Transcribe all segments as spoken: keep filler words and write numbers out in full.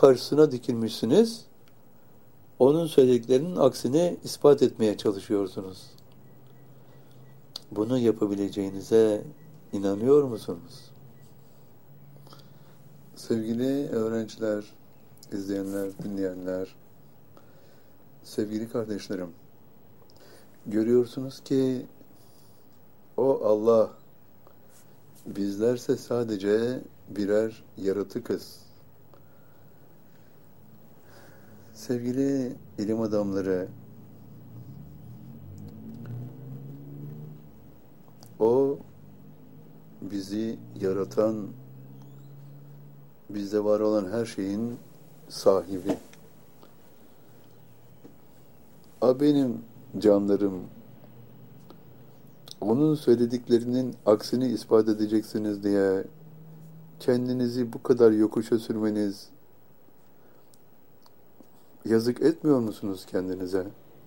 karşısına dikilmişsiniz. Onun söylediklerinin aksini ispat etmeye çalışıyorsunuz. Bunu yapabileceğinize inanıyor musunuz? Sevgili öğrenciler, izleyenler, dinleyenler, sevgili kardeşlerim, görüyorsunuz ki o Allah, bizlerse sadece birer yaratıkız. Sevgili ilim adamları, o bizi yaratan, bizde var olan her şeyin sahibi. A benim canlarım, onun söylediklerinin aksini ispat edeceksiniz diye kendinizi bu kadar yokuşa sürmeniz, yazık etmiyor musunuz kendinize?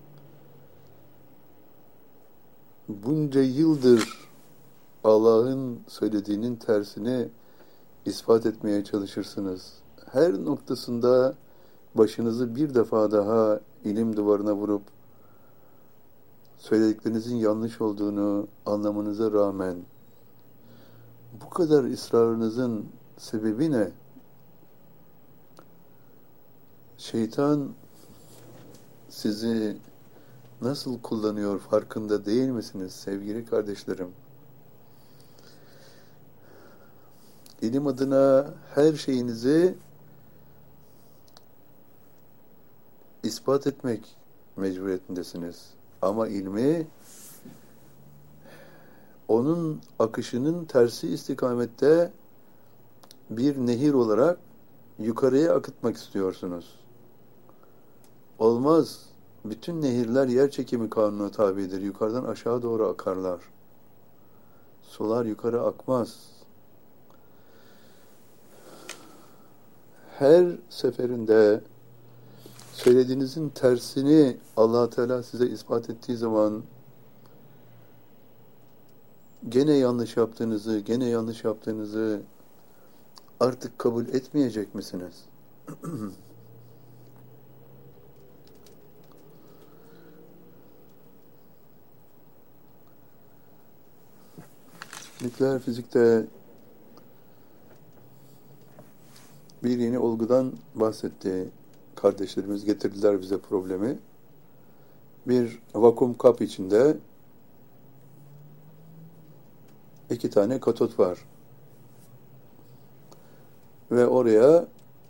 Bunca yıldır Allah'ın söylediğinin tersini ispat etmeye çalışırsınız. Her noktasında başınızı bir defa daha ilim duvarına vurup söylediklerinizin yanlış olduğunu anlamanıza rağmen bu kadar ısrarınızın sebebi ne? Şeytan sizi nasıl kullanıyor farkında değil misiniz sevgili kardeşlerim? İlim adına her şeyinizi ispat etmek mecburiyetindesiniz. Ama ilmi onun akışının tersi istikamette bir nehir olarak yukarıya akıtmak istiyorsunuz. Olmaz. Bütün nehirler yer çekimi kanununa tabidir. Yukarıdan aşağı doğru akarlar. Sular yukarı akmaz. Her seferinde söylediğinizin tersini Allah Teala size ispat ettiği zaman gene yanlış yaptığınızı, gene yanlış yaptığınızı artık kabul etmeyecek misiniz? Nükleer fizikte bir yeni olgudan bahsetti. Kardeşlerimiz getirdiler bize problemi. Bir vakum kap içinde iki tane katot var. Ve oraya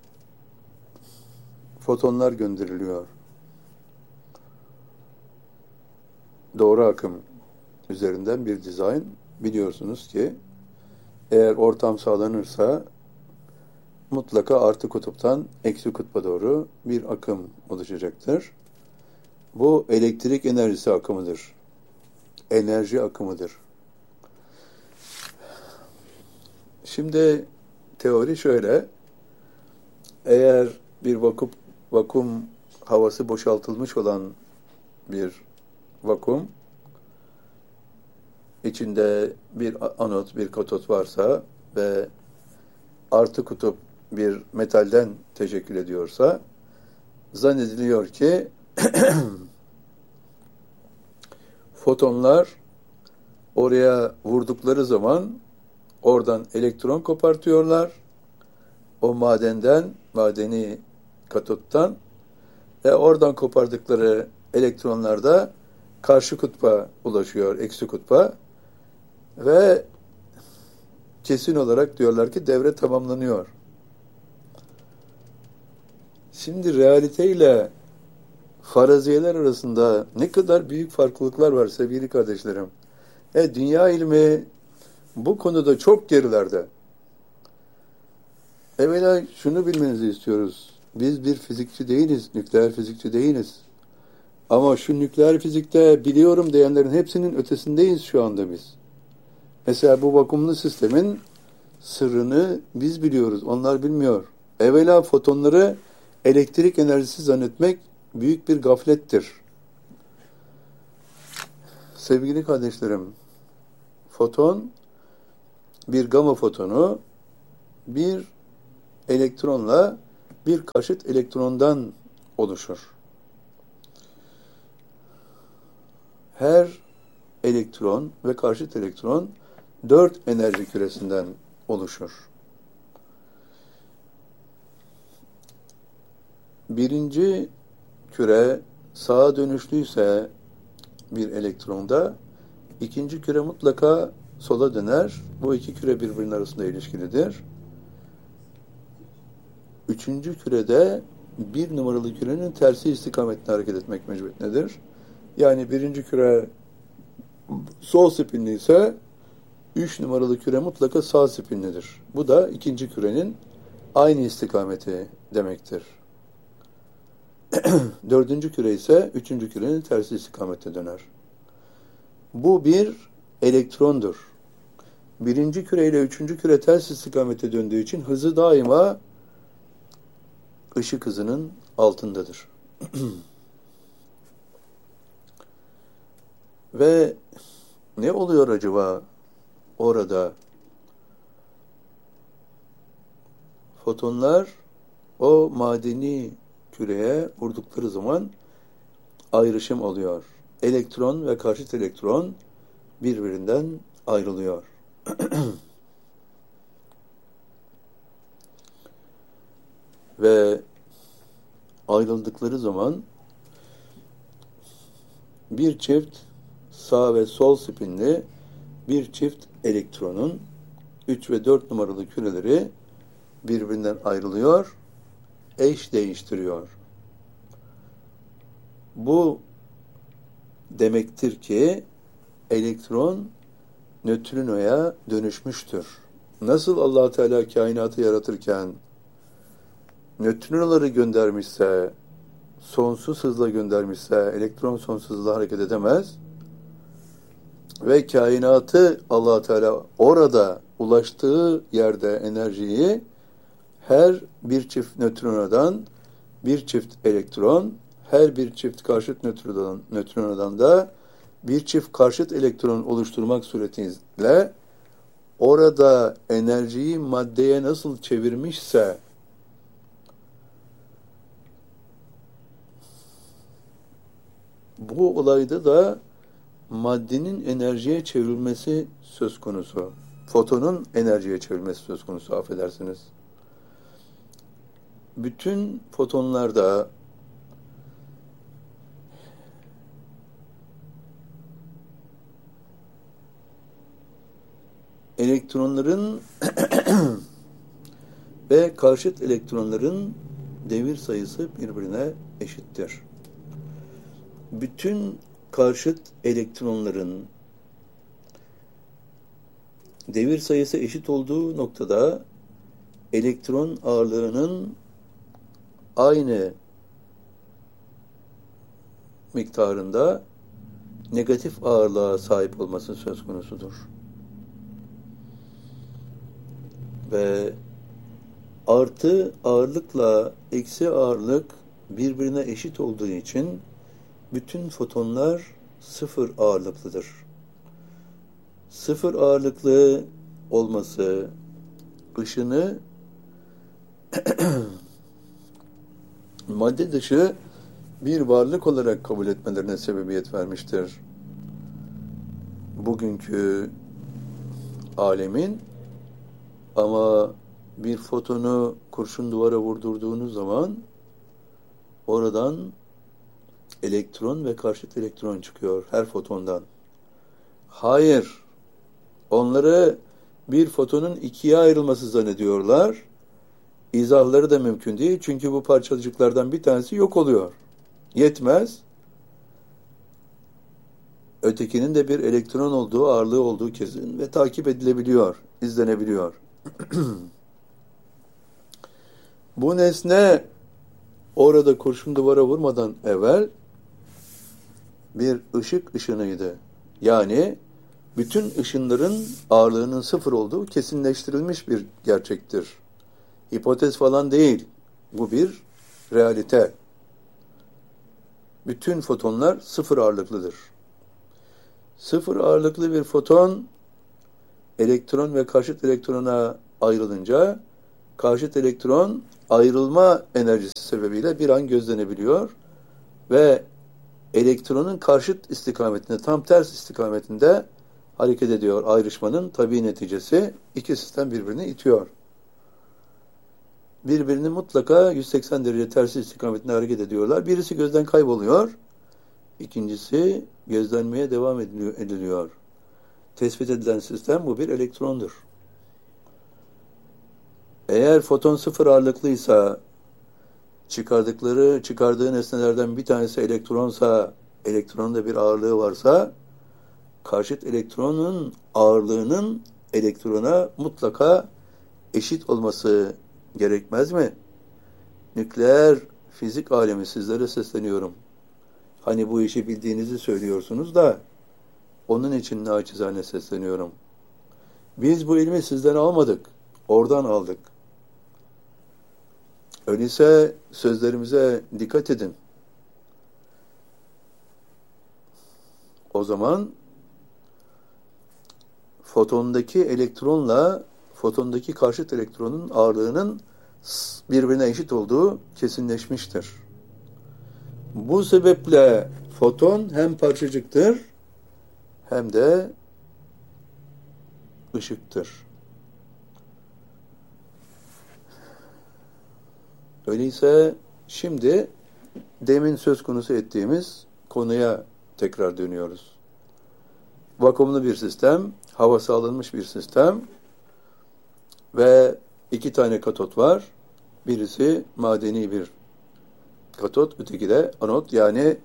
fotonlar gönderiliyor. Doğru akım üzerinden bir dizayn. Biliyorsunuz ki eğer ortam sağlanırsa mutlaka artı kutuptan eksi kutba doğru bir akım oluşacaktır. Bu elektrik enerjisi akımıdır. Enerji akımıdır. Şimdi teori şöyle. Eğer bir vakum, vakum havası boşaltılmış olan bir vakum içinde bir anot, bir katot varsa ve artı kutup bir metalden teşekkül ediyorsa zannediliyor ki fotonlar oraya vurdukları zaman oradan elektron kopartıyorlar. O madenden, madeni katottan ve oradan kopardıkları elektronlar da karşı kutba ulaşıyor, eksi kutba ve kesin olarak diyorlar ki devre tamamlanıyor. Şimdi realiteyle faraziyeler arasında ne kadar büyük farklılıklar var sevgili kardeşlerim. E, dünya ilmi bu konuda çok gerilerde. Evvela şunu bilmenizi istiyoruz. Biz bir fizikçi değiliz, nükleer fizikçi değiliz. Ama şu nükleer fizikte biliyorum diyenlerin hepsinin ötesindeyiz şu anda biz. Mesela bu vakumlu sistemin sırrını biz biliyoruz, onlar bilmiyor. Evvela fotonları elektrik enerjisi zannetmek büyük bir gaflettir. Sevgili kardeşlerim, foton, bir gama fotonu bir elektronla bir karşıt elektrondan oluşur. Her elektron ve karşıt elektron dört enerji küresinden oluşur. Birinci küre sağa dönüşlüyse bir elektronda, ikinci küre mutlaka sola döner. Bu iki küre birbirinin arasında ilişkilidir. Üçüncü kürede bir numaralı kürenin tersi istikametine hareket etmek mecburiyetindedir. Yani birinci küre sol spinli ise üç numaralı küre mutlaka sağ spinlidir. Bu da ikinci kürenin aynı istikameti demektir. Dördüncü küre ise üçüncü kürenin tersi istikamette döner. Bu bir elektrondur. Birinci küre ile üçüncü küre ters istikamete döndüğü için hızı daima ışık hızının altındadır. Ve ne oluyor acaba orada? Fotonlar o madeni küreye vurdukları zaman ayrışım oluyor. Elektron ve karşıt elektron birbirinden ayrılıyor. Ve ayrıldıkları zaman bir çift sağ ve sol spinli bir çift elektronun üç ve dört numaralı küreleri birbirinden ayrılıyor, eş değiştiriyor. Bu demektir ki elektron nötrinoya dönüşmüştür. Nasıl Allah Teala kainatı yaratırken nötrinoları göndermişse, sonsuz hızla göndermişse, elektron sonsuz hızla hareket edemez ve kainatı Allah Teala orada ulaştığı yerde enerjiyi her bir çift nötrinodan bir çift elektron, her bir çift karşıt nötrinodan, nötrinodan da bir çift karşıt elektron oluşturmak suretiyle orada enerjiyi maddeye nasıl çevirmişse bu olayda da maddenin enerjiye çevrilmesi söz konusu. Fotonun enerjiye çevrilmesi söz konusu, affedersiniz. Bütün fotonlarda elektronların ve karşıt elektronların devir sayısı birbirine eşittir. Bütün karşıt elektronların devir sayısı eşit olduğu noktada elektron ağırlığının aynı miktarında negatif ağırlığa sahip olması söz konusudur. Ve artı ağırlıkla eksi ağırlık birbirine eşit olduğu için bütün fotonlar sıfır ağırlıklıdır. Sıfır ağırlıklı olması ışını madde dışı bir varlık olarak kabul etmelerine sebebiyet vermiştir. Bugünkü alemin, ama bir fotonu kurşun duvara vurdurduğunuz zaman oradan elektron ve karşıt elektron çıkıyor her fotondan. Hayır, onları bir fotonun ikiye ayrılması zannediyorlar. İzahları da mümkün değil. Çünkü bu parçacıklardan bir tanesi yok oluyor. Yetmez. Ötekinin de bir elektron olduğu, ağırlığı olduğu kesin ve takip edilebiliyor, izlenebiliyor. Bu nesne orada kurşun duvara vurmadan evvel bir ışık ışınıydı. Yani bütün ışınların ağırlığının sıfır olduğu kesinleştirilmiş bir gerçektir. Hipotez falan değil. Bu bir realite. Bütün fotonlar sıfır ağırlıklıdır. Sıfır ağırlıklı bir foton elektron ve karşıt elektrona ayrılınca karşıt elektron ayrılma enerjisi sebebiyle bir an gözlenebiliyor ve elektronun karşıt istikametinde, tam ters istikametinde hareket ediyor. Ayrışmanın tabii neticesi iki sistem birbirini itiyor. Birbirini mutlaka yüz seksen derece tersi istikametinde hareket ediyorlar. Birisi gözden kayboluyor. İkincisi gözlenmeye devam ediliyor. Tespit edilen sistem bu bir elektrondur. Eğer foton sıfır ağırlıklıysa, çıkardıkları, çıkardığı nesnelerden bir tanesi elektronsa, elektronun da bir ağırlığı varsa, karşıt elektronun ağırlığının elektrona mutlaka eşit olması gerekmez mi? Nükleer fizik alemi, sizlere sesleniyorum. Hani bu işi bildiğinizi söylüyorsunuz da, onun için naçizane sesleniyorum. Biz bu ilmi sizden almadık, oradan aldık. Öyleyse sözlerimize dikkat edin. O zaman fotondaki elektronla fotondaki karşıt elektronun ağırlığının birbirine eşit olduğu kesinleşmiştir. Bu sebeple foton hem parçacıktır hem de ışıktır. Öyleyse şimdi demin söz konusu ettiğimiz konuya tekrar dönüyoruz. Vakumlu bir sistem, havası alınmış bir sistem ve iki tane katot var. Birisi madeni bir katot, öteki de anot, yani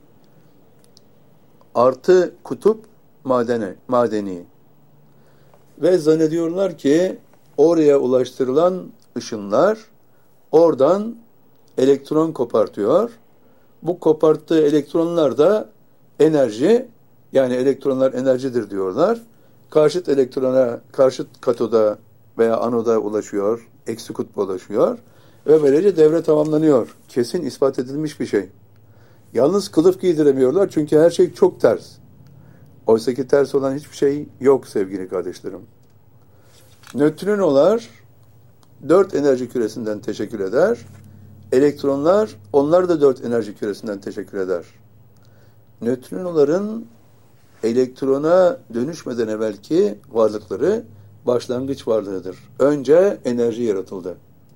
artı kutup madeni, madeni. Ve zannediyorlar ki oraya ulaştırılan ışınlar oradan elektron kopartıyor. Bu koparttığı elektronlar da enerji, yani elektronlar enerjidir diyorlar. Karşıt elektrona, karşıt katoda veya anoda ulaşıyor, eksi kutba ulaşıyor ve böylece devre tamamlanıyor. Kesin ispat edilmiş bir şey. Yalnız kılıf giydiremiyorlar çünkü her şey çok ters. Oysa ki ters olan hiçbir şey yok sevgili kardeşlerim. Nötrinolar dört enerji küresinden teşekkür eder. Elektronlar, onlar da dört enerji küresinden teşekkür eder. Nötrinoların elektrona dönüşmeden evvelki varlıkları başlangıç varlığıdır. Önce enerji yaratıldı.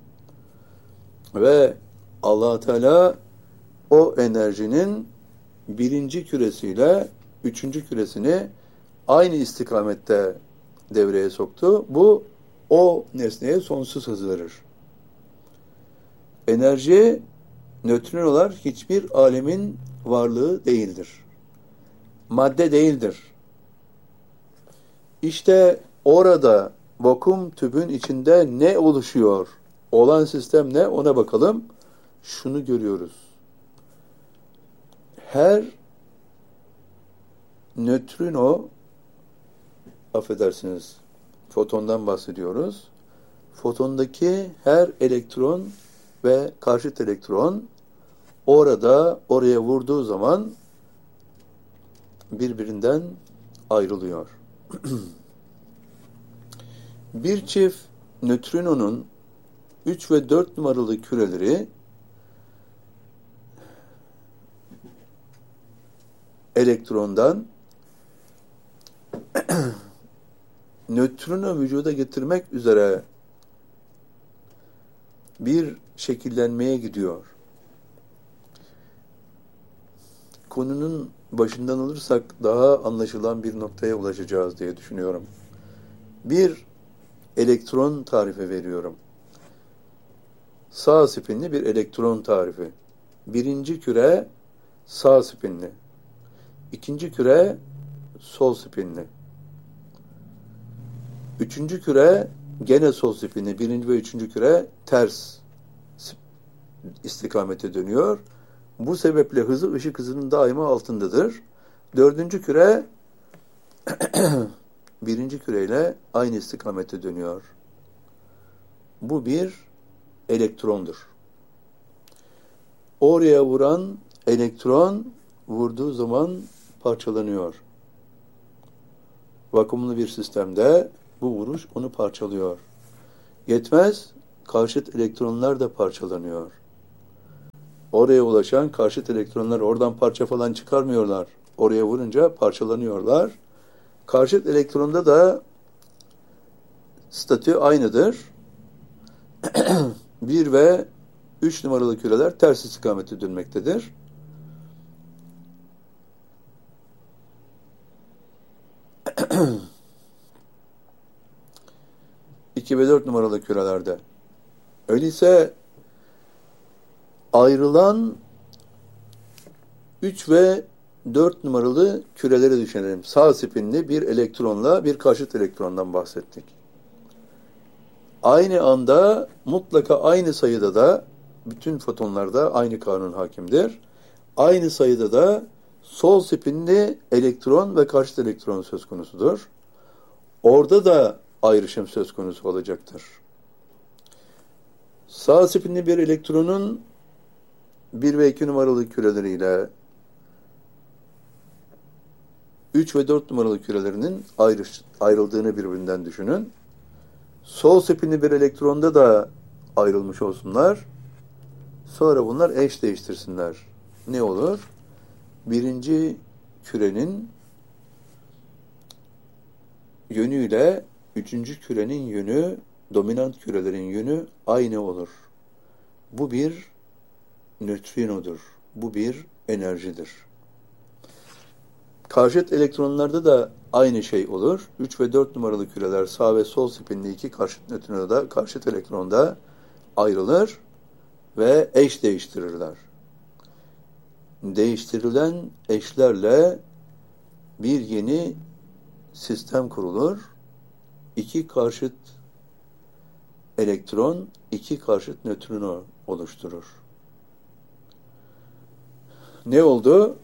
Ve Allah Teala o enerjinin birinci küresiyle üçüncü küresini aynı istikamette devreye soktu. Bu o nesneye sonsuz hız verir. Enerji, nötrinolar hiçbir alemin varlığı değildir. Madde değildir. İşte orada vakum tübün içinde ne oluşuyor? Olan sistem ne? Ona bakalım. Şunu görüyoruz. Her nötrino, affedersiniz, fotondan bahsediyoruz. Fotondaki her elektron ve karşıt elektron orada oraya vurduğu zaman birbirinden ayrılıyor. Bir çift nötrinonun üç ve dört numaralı küreleri elektrondan nötrino vücuda getirmek üzere bir şekillenmeye gidiyor. Konunun başından alırsak daha anlaşılan bir noktaya ulaşacağız diye düşünüyorum. Bir elektron tarifi veriyorum. Sağ spinli bir elektron tarifi. Birinci küre sağ spinli. İkinci küre sol spinli. Üçüncü küre gene sol spinli. Birinci ve üçüncü küre ters istikamete dönüyor. Bu sebeple hızı ışık hızının daima altındadır. Dördüncü küre birinci küreyle aynı istikamete dönüyor. Bu bir elektrondur. Oraya vuran elektron vurduğu zaman parçalanıyor. Vakumlu bir sistemde bu vuruş onu parçalıyor. Yetmez, karşıt elektronlar da parçalanıyor. Oraya ulaşan karşıt elektronlar oradan parça falan çıkarmıyorlar. Oraya vurunca parçalanıyorlar. Karşıt elektronda da statü aynıdır. bir ve üç numaralı küreler ters istikamette dönmektedir. iki ve dört numaralı kürelerde. Öyleyse ayrılan üç ve dört numaralı küreleri düşünelim. Sağ spinli bir elektronla bir karşıt elektrondan bahsettik. Aynı anda mutlaka aynı sayıda da bütün fotonlarda aynı kanun hakimdir. Aynı sayıda da sol spinli elektron ve karşıt elektron söz konusudur. Orada da ayrışım söz konusu olacaktır. Sağ spinli bir elektronun bir ve iki numaralı küreleriyle üç ve dört numaralı kürelerinin ayrış, ayrıldığını birbirinden düşünün. Sol spinli bir elektronda da ayrılmış olsunlar. Sonra bunlar eş değiştirsinler. Ne olur? Birinci kürenin yönüyle üçüncü kürenin yönü, dominant kürelerin yönü aynı olur. Bu bir nötrinodur. Bu bir enerjidir. Karşıt elektronlarda da aynı şey olur. üç ve dört numaralı küreler sağ ve sol spinli iki karşıt nötrinoda, karşıt elektronda ayrılır ve eş değiştirirler. Değiştirilen eşlerle bir yeni sistem kurulur. İki karşıt elektron, iki karşıt nötrino oluşturur. Ne oldu?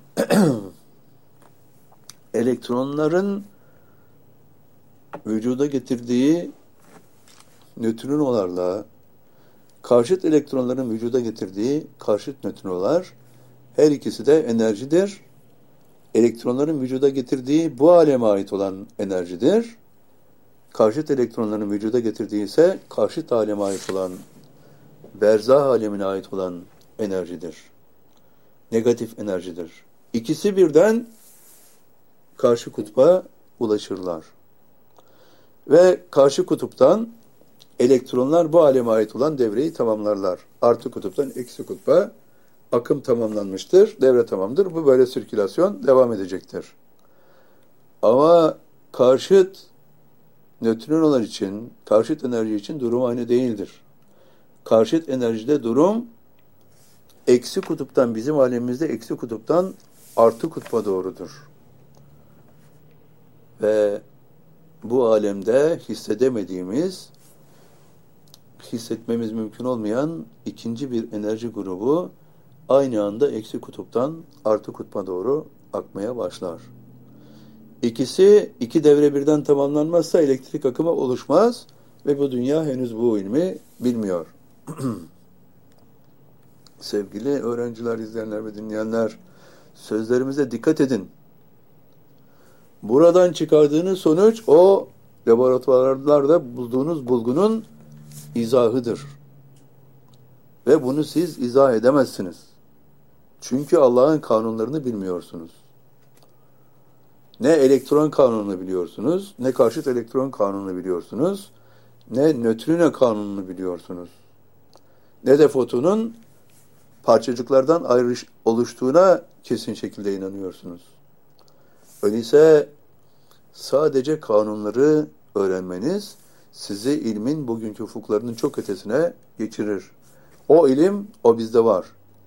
Elektronların vücuda getirdiği nötrinolarla karşıt elektronların vücuda getirdiği karşıt nötrinolar her ikisi de enerjidir. Elektronların vücuda getirdiği bu aleme ait olan enerjidir. Karşıt elektronların vücuda getirdiği ise karşıt aleme ait olan berzah alemine ait olan enerjidir. Negatif enerjidir. İkisi birden karşı kutba ulaşırlar. Ve karşı kutuptan elektronlar bu aleme ait olan devreyi tamamlarlar. Artı kutuptan eksi kutba akım tamamlanmıştır, devre tamamdır. Bu böyle sirkülasyon devam edecektir. Ama karşıt nötrinolar için, karşıt enerji için durum aynı değildir. Karşıt enerjide durum eksi kutuptan, bizim alemimizde eksi kutuptan artı kutba doğrudur. Ve bu alemde hissedemediğimiz, hissetmemiz mümkün olmayan ikinci bir enerji grubu aynı anda eksi kutuptan artı kutba doğru akmaya başlar. İkisi, iki devre birden tamamlanmazsa elektrik akımı oluşmaz ve bu dünya henüz bu ilmi bilmiyor. Sevgili öğrenciler, izleyenler ve dinleyenler, sözlerimize dikkat edin. Buradan çıkardığınız sonuç o laboratuvarlarda bulduğunuz bulgunun izahıdır. Ve bunu siz izah edemezsiniz. Çünkü Allah'ın kanunlarını bilmiyorsunuz. Ne elektron kanununu biliyorsunuz, ne karşıt elektron kanununu biliyorsunuz, ne nötrino kanununu biliyorsunuz. Ne de fotonun parçacıklardan ayrış oluştuğuna kesin şekilde inanıyorsunuz. Öyleyse sadece kanunları öğrenmeniz sizi ilmin bugünkü ufuklarının çok ötesine geçirir. O ilim, o bizde var.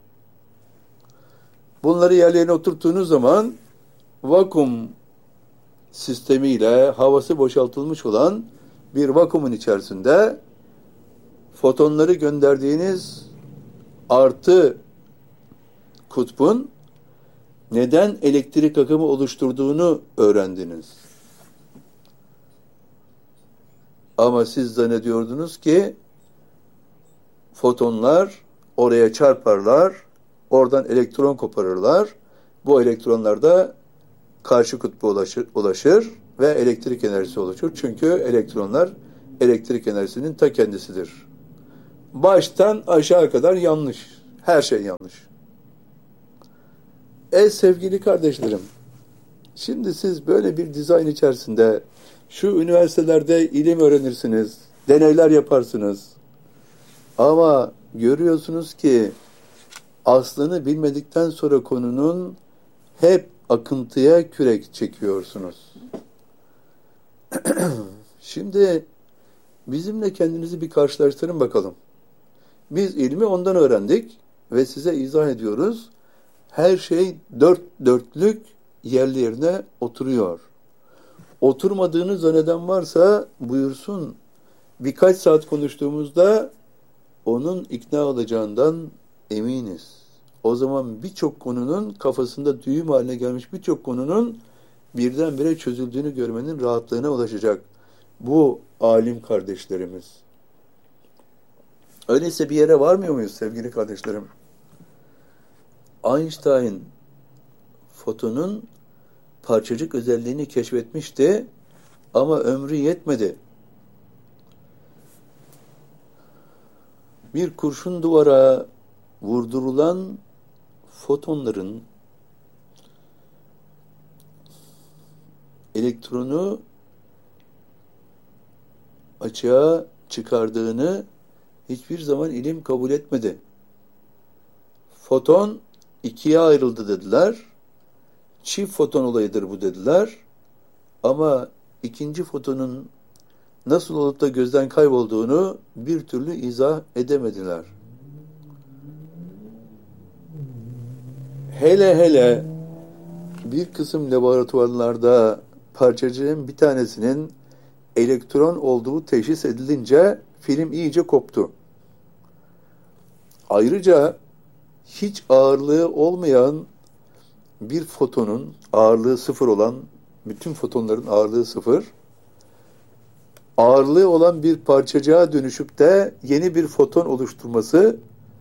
Bunları yerlerine oturttuğunuz zaman vakum sistemiyle havası boşaltılmış olan bir vakumun içerisinde fotonları gönderdiğiniz artı kutbun neden elektrik akımı oluşturduğunu öğrendiniz. Ama siz zannediyordunuz ki fotonlar oraya çarparlar, oradan elektron koparırlar. Bu elektronlar da karşı kutba ulaşır, ulaşır ve elektrik enerjisi oluşur. Çünkü elektronlar elektrik enerjisinin ta kendisidir. Baştan aşağı kadar yanlış. Her şey yanlış. Ey sevgili kardeşlerim, şimdi siz böyle bir dizayn içerisinde şu üniversitelerde ilim öğrenirsiniz, deneyler yaparsınız. Ama görüyorsunuz ki aslını bilmedikten sonra konunun hep akıntıya kürek çekiyorsunuz. Şimdi bizimle kendinizi bir karşılaştırın bakalım. Biz ilmi ondan öğrendik ve size izah ediyoruz. Her şey dört dörtlük yerli yerine oturuyor. Oturmadığını zanneden varsa buyursun. Birkaç saat konuştuğumuzda onun ikna olacağından eminiz. O zaman birçok konunun kafasında düğüm haline gelmiş birçok konunun birdenbire çözüldüğünü görmenin rahatlığına ulaşacak. Bu alim kardeşlerimiz. Öyleyse bir yere varmıyor muyuz sevgili kardeşlerim? Einstein fotonun parçacık özelliğini keşfetmişti ama ömrü yetmedi. Bir kurşun duvara vurdurulan fotonların elektronu açığa çıkardığını hiçbir zaman ilim kabul etmedi. Foton ikiye ayrıldı dediler. Çift foton olayıdır bu dediler. Ama ikinci fotonun nasıl olup da gözden kaybolduğunu bir türlü izah edemediler. Hele hele bir kısım laboratuvarlarda parçacığın bir tanesinin elektron olduğu teşhis edilince film iyice koptu. Ayrıca hiç ağırlığı olmayan bir fotonun, ağırlığı sıfır olan, bütün fotonların ağırlığı sıfır, ağırlığı olan bir parçacığa dönüşüp de yeni bir foton oluşturması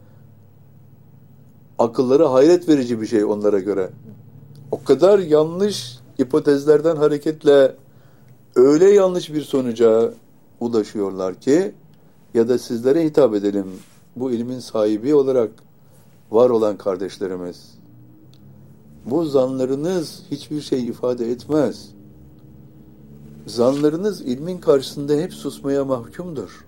akıllara hayret verici bir şey onlara göre. O kadar yanlış hipotezlerden hareketle öyle yanlış bir sonuca ulaşıyorlar ki, ya da sizlere hitap edelim, bu ilmin sahibi olarak var olan kardeşlerimiz. Bu zanlarınız hiçbir şey ifade etmez. Zanlarınız ilmin karşısında hep susmaya mahkumdur.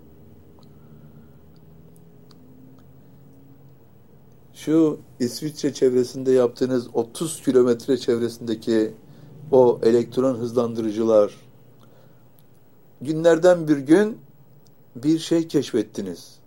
Şu İsviçre çevresinde yaptığınız otuz kilometre çevresindeki o elektron hızlandırıcılar, günlerden bir gün bir şey keşfettiniz.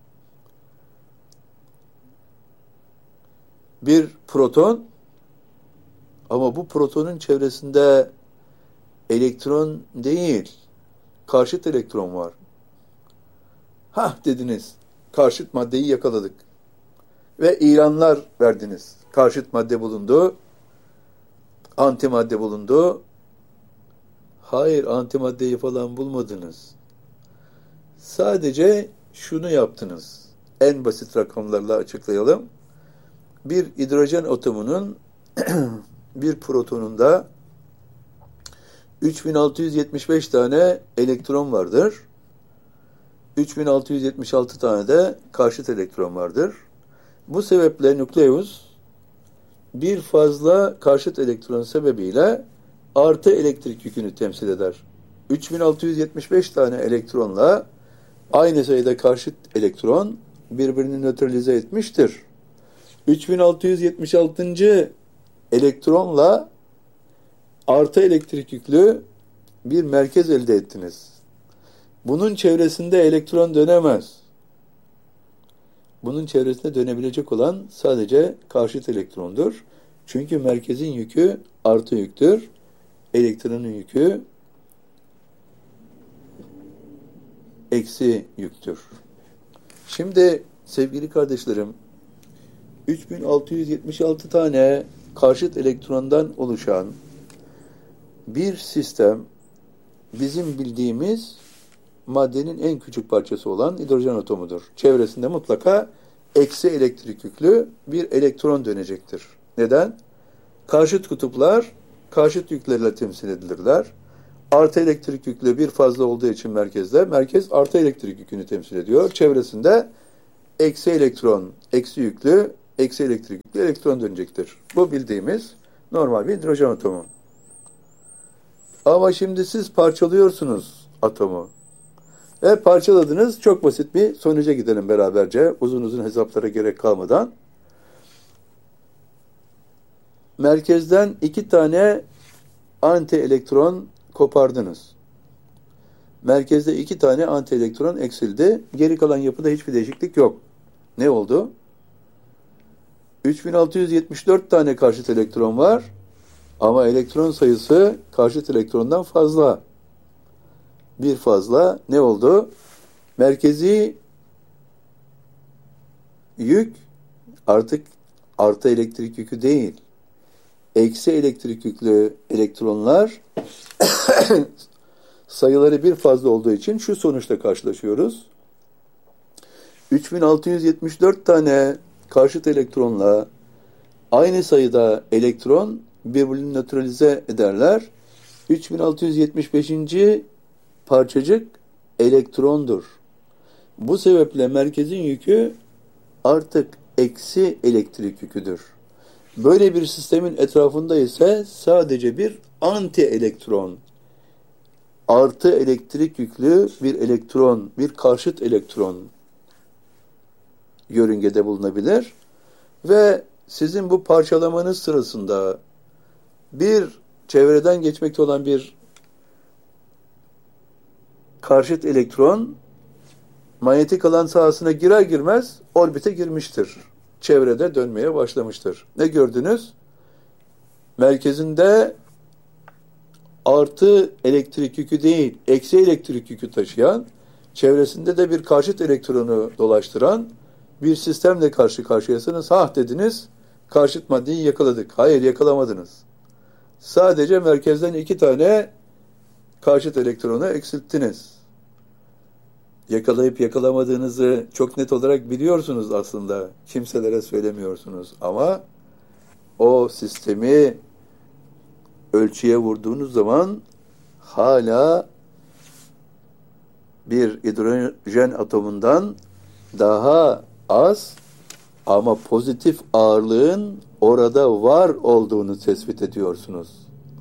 Bir proton, ama bu protonun çevresinde elektron değil, karşıt elektron var. Hah dediniz, karşıt maddeyi yakaladık. Ve ilanlar verdiniz. Karşıt madde bulundu, antimadde bulundu. Hayır, antimaddeyi falan bulmadınız. Sadece şunu yaptınız. En basit rakamlarla açıklayalım. Bir hidrojen atomunun bir protonunda üç bin altı yüz yetmiş beş tane elektron vardır. üç bin altı yüz yetmiş altı tane de karşıt elektron vardır. Bu sebeple nükleus bir fazla karşıt elektron sebebiyle artı elektrik yükünü temsil eder. üç bin altı yüz yetmiş beş tane elektronla aynı sayıda karşıt elektron birbirini nötralize etmiştir. üç bin altı yüz yetmiş altıncı elektronla artı elektrik yüklü bir merkez elde ettiniz. Bunun çevresinde elektron dönemez. Bunun çevresinde dönebilecek olan sadece karşıt elektrondur. Çünkü merkezin yükü artı yüktür. Elektronun yükü eksi yüktür. Şimdi sevgili kardeşlerim, üç bin altı yüz yetmiş altı tane karşıt elektrondan oluşan bir sistem bizim bildiğimiz maddenin en küçük parçası olan hidrojen atomudur. Çevresinde mutlaka eksi elektrik yüklü bir elektron dönecektir. Neden? Karşıt kutuplar karşıt yüklerle temsil edilirler. Artı elektrik yüklü bir fazla olduğu için merkezde, merkez artı elektrik yükünü temsil ediyor. Çevresinde eksi elektron, eksi yüklü, eksi elektrik yüklü elektron dönecektir. Bu bildiğimiz normal bir hidrojen atomu. Ama şimdi siz parçalıyorsunuz atomu. Ve parçaladınız, çok basit bir sonuca gidelim beraberce, uzun uzun hesaplara gerek kalmadan. Merkezden iki tane anti elektron kopardınız. Merkezde iki tane anti elektron eksildi. Geri kalan yapıda hiçbir değişiklik yok. Ne oldu? üç bin altı yüz yetmiş dört tane karşıt elektron var. Ama elektron sayısı karşıt elektrondan fazla. Bir fazla. Ne oldu? Merkezi yük artık artı elektrik yükü değil. Eksi elektrik yüklü elektronlar sayıları bir fazla olduğu için şu sonuçta karşılaşıyoruz. üç bin altı yüz yetmiş dört tane karşıt elektronla aynı sayıda elektron birbirini nötralize ederler. üç bin altı yüz yetmiş beşinci parçacık elektrondur. Bu sebeple merkezin yükü artık eksi elektrik yüküdür. Böyle bir sistemin etrafında ise sadece bir anti elektron, artı elektrik yüklü bir elektron, bir karşıt elektron yörüngede bulunabilir ve sizin bu parçalamanız sırasında bir çevreden geçmekte olan bir karşıt elektron manyetik alan sahasına girer girmez orbite girmiştir. Çevrede dönmeye başlamıştır. Ne gördünüz? Merkezinde artı elektrik yükü değil, eksi elektrik yükü taşıyan, çevresinde de bir karşıt elektronu dolaştıran bir sistemle karşı karşıyasınız. Hah dediniz, karşıt maddeyi yakaladık. Hayır, yakalamadınız. Sadece merkezden iki tane karşıt elektronu eksilttiniz. Yakalayıp yakalamadığınızı çok net olarak biliyorsunuz aslında. Kimselere söylemiyorsunuz. Ama o sistemi ölçüye vurduğunuz zaman hala bir hidrojen atomundan daha az ama pozitif ağırlığın orada var olduğunu tespit ediyorsunuz.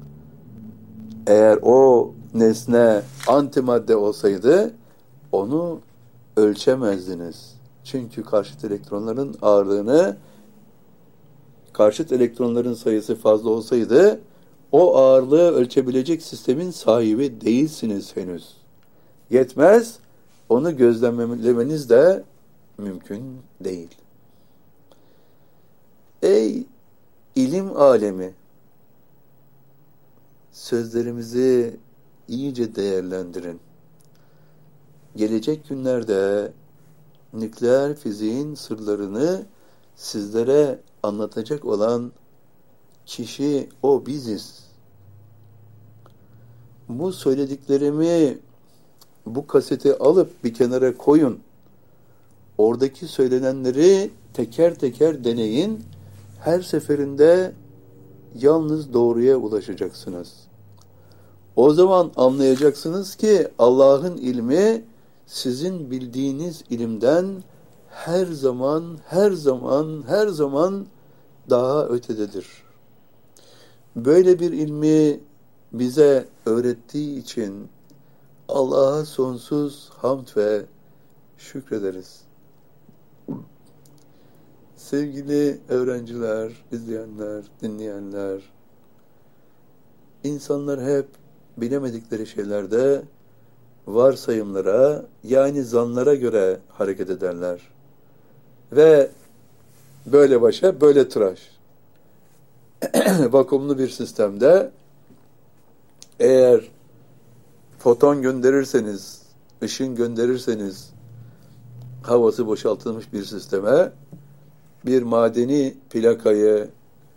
Eğer o nesne antimadde olsaydı onu ölçemezdiniz. Çünkü karşıt elektronların ağırlığını, karşıt elektronların sayısı fazla olsaydı o ağırlığı ölçebilecek sistemin sahibi değilsiniz henüz. Yetmez, onu gözlemlemeniz de mümkün değil. Ey ilim alemi! Sözlerimizi iyice değerlendirin. Gelecek günlerde nükleer fiziğin sırlarını sizlere anlatacak olan kişi o biziz. Bu söylediklerimi, bu kaseti alıp bir kenara koyun. Oradaki söylenenleri teker teker deneyin. Her seferinde yalnız doğruya ulaşacaksınız. O zaman anlayacaksınız ki Allah'ın ilmi sizin bildiğiniz ilimden her zaman, her zaman, her zaman daha ötededir. Böyle bir ilmi bize öğrettiği için Allah'a sonsuz hamd ve şükrederiz. Sevgili öğrenciler, izleyenler, dinleyenler, insanlar hep bilemedikleri şeylerde varsayımlara, yani zanlara göre hareket ederler. Ve böyle başa, böyle tıraş. Vakumlu bir sistemde eğer foton gönderirseniz, ışın gönderirseniz havası boşaltılmış bir sisteme bir madeni plakayı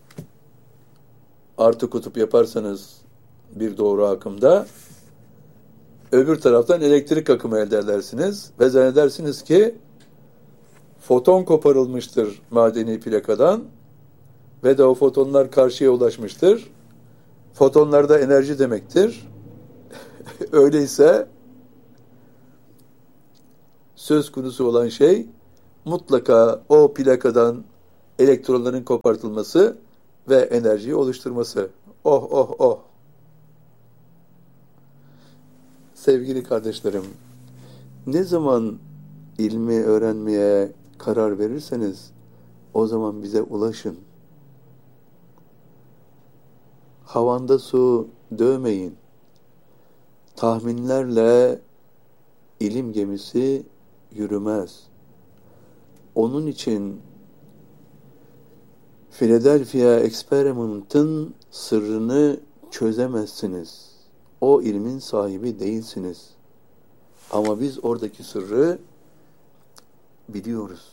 artı kutup yaparsanız bir doğru akımda öbür taraftan elektrik akımı elde edersiniz ve zannedersiniz ki foton koparılmıştır madeni plakadan ve de o fotonlar karşıya ulaşmıştır. Fotonlar da enerji demektir. Öyleyse söz konusu olan şey mutlaka o plakadan elektronların kopartılması ve enerjiyi oluşturması. Oh oh oh. Sevgili kardeşlerim, ne zaman ilmi öğrenmeye karar verirseniz o zaman bize ulaşın. Havanda su dövmeyin. Tahminlerle ilim gemisi yürümez. Onun için Philadelphia Experiment'ın sırrını çözemezsiniz. O ilmin sahibi değilsiniz. Ama biz oradaki sırrı biliyoruz.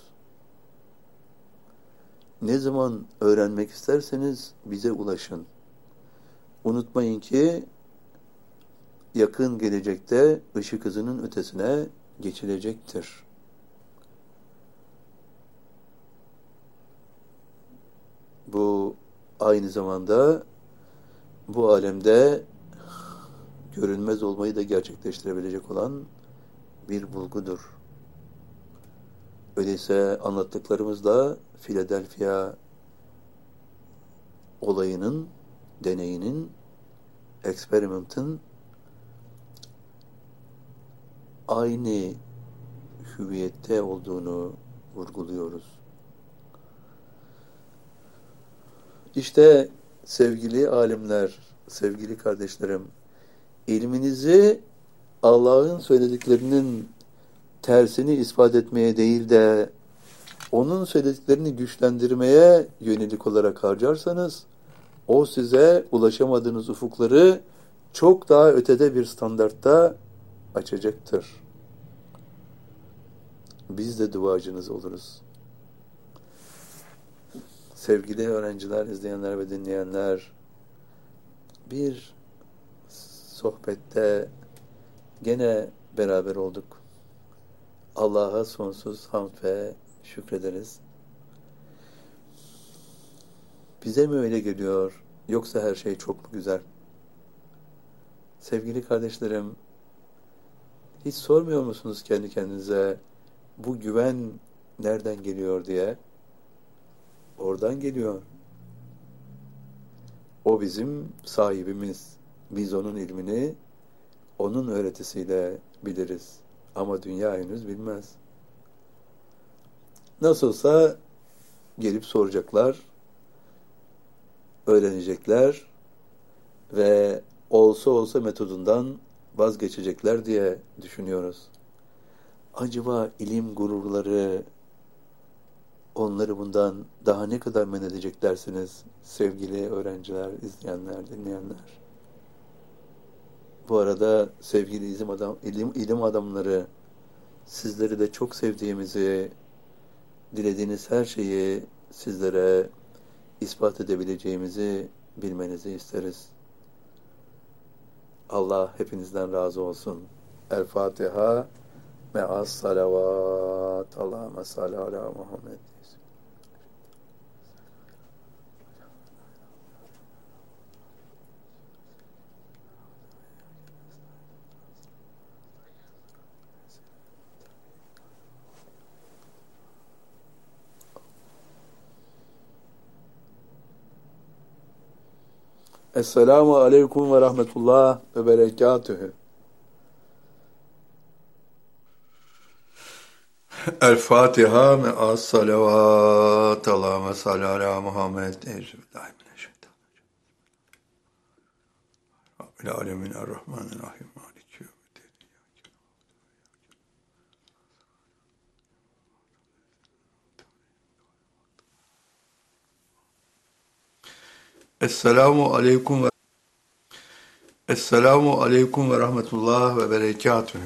Ne zaman öğrenmek isterseniz bize ulaşın. Unutmayın ki yakın gelecekte ışık hızının ötesine geçilecektir. Bu aynı zamanda bu alemde görünmez olmayı da gerçekleştirebilecek olan bir bulgudur. Öyleyse anlattıklarımızla Philadelphia olayının, deneyinin, experiment'ın aynı hüviyette olduğunu vurguluyoruz. İşte sevgili alimler, sevgili kardeşlerim, ilminizi Allah'ın söylediklerinin tersini ispat etmeye değil de onun söylediklerini güçlendirmeye yönelik olarak harcarsanız o size ulaşamadığınız ufukları çok daha ötede bir standartta açacaktır. Biz de duacınız oluruz. Sevgili öğrenciler, izleyenler ve dinleyenler, bir sohbette gene beraber olduk. Allah'a sonsuz hamd ve şükrederiz. Bize mi öyle geliyor, yoksa her şey çok mu güzel? Sevgili kardeşlerim, hiç sormuyor musunuz kendi kendinize, bu güven nereden geliyor diye? Oradan geliyor. O bizim sahibimiz. Biz onun ilmini, onun öğretisiyle biliriz. Ama dünya henüz bilmez. Nasılsa gelip soracaklar, öğrenecekler ve olsa olsa metodundan vazgeçecekler diye düşünüyoruz. Acaba ilim gururları onları bundan daha ne kadar men edecek dersiniz sevgili öğrenciler, izleyenler, dinleyenler? Bu arada sevgili ilim, adam, ilim, ilim adamları, sizleri de çok sevdiğimizi, dilediğiniz her şeyi sizlere ispat edebileceğimizi bilmenizi isteriz. Allah hepinizden razı olsun. El Fatiha me'as salavat. Allahümme salli ala Muhammed. Esselamu aleyküm ve rahmetullah ve berekatühü. El Fatiha me'as salavat. Allahümme salli ala Muhammed. Euzubillahimineşşeytanirracim. Rabbil alemin er-Rahmanirrahim. Maliki yevmiddin. Esselamu aleyküm ve Esselamu aleyküm ve rahmetullah ve berekatühü.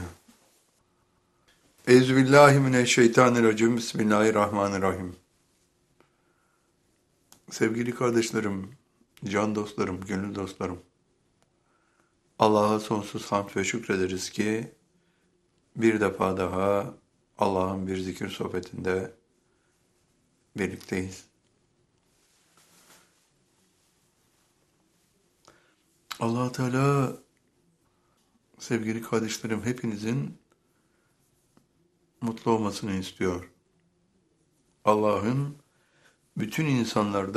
Euzubillahimineşşeytanirracim. Bismillahirrahmanirrahim. Sevgili kardeşlerim, can dostlarım, gönül dostlarım, Allah'a sonsuz hamd ve şükrederiz ki bir defa daha Allah'ın bir zikir sohbetinde birlikteyiz. Allah Teala sevgili kardeşlerim hepinizin mutlu olmasını istiyor. Allah'ın bütün insanlarda